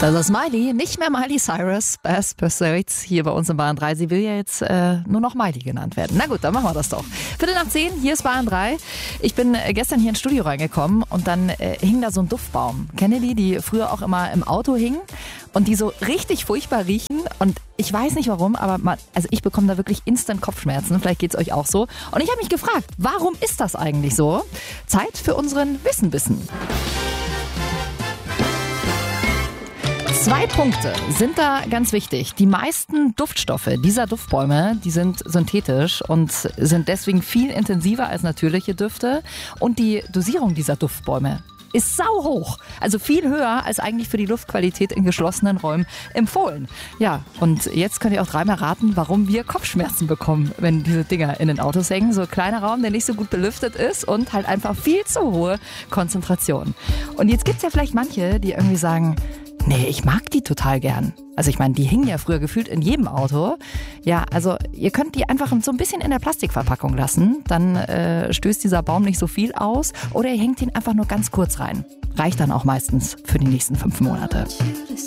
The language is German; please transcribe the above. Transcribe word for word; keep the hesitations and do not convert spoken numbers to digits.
Das ist Miley, nicht mehr Miley Cyrus, Best Pursuits hier bei uns in Bayern drei. Sie will ja jetzt äh, nur noch Miley genannt werden. Na gut, dann machen wir das doch. Viertel nach zehn, hier ist Bayern drei. Ich bin äh, gestern hier ins Studio reingekommen und dann äh, hing da so ein Duftbaum. Kennt ihr die, die früher auch immer im Auto hingen und die so richtig furchtbar riechen? Und ich weiß nicht warum, aber man, also ich bekomme da wirklich instant Kopfschmerzen. Vielleicht geht es euch auch so. Und ich habe mich gefragt, warum ist das eigentlich so? Zeit für unseren Wissenbissen. Zwei Punkte sind da ganz wichtig. Die meisten Duftstoffe dieser Duftbäume, die sind synthetisch und sind deswegen viel intensiver als natürliche Düfte. Und die Dosierung dieser Duftbäume ist sauhoch. Also viel höher als eigentlich für die Luftqualität in geschlossenen Räumen empfohlen. Ja, und jetzt könnt ihr auch dreimal raten, warum wir Kopfschmerzen bekommen, wenn diese Dinger in den Autos hängen. So ein kleiner Raum, der nicht so gut belüftet ist und halt einfach viel zu hohe Konzentration. Und jetzt gibt es ja vielleicht manche, die irgendwie sagen, nee, ich mag die total gern. Also ich meine, die hingen ja früher gefühlt in jedem Auto. Ja, also ihr könnt die einfach so ein bisschen in der Plastikverpackung lassen. Dann äh, stößt dieser Baum nicht so viel aus. Oder ihr hängt ihn einfach nur ganz kurz rein. Reicht dann auch meistens für die nächsten fünf Monate.